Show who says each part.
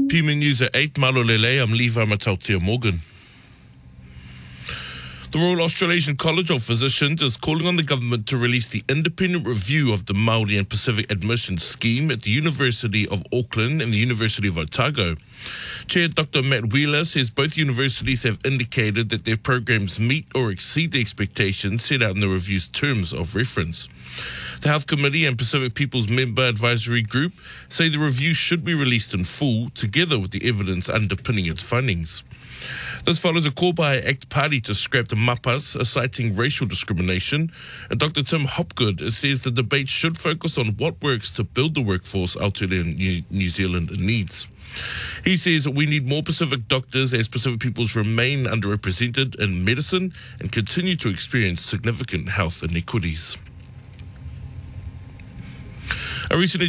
Speaker 1: Pima News at 8, Malolele, I'm Levi Matautia Morgan. The Royal Australasian College of Physicians is calling on the government to release the independent review of the Māori and Pacific admissions scheme at the University of Auckland and the University of Otago. Chair Dr. Matt Wheeler says both universities have indicated that their programs meet or exceed the expectations set out in the review's terms of reference. The Health Committee and Pacific People's Member Advisory Group say the review should be released in full, together with the evidence underpinning its findings. This follows a call by ACT Party to scrap the mapas, citing racial discrimination. And Dr. Tim Hopgood says the debate should focus on what works to build the workforce Aotearoa New Zealand needs. He says we need more Pacific doctors as Pacific peoples remain underrepresented in medicine and continue to experience significant health inequities. A recent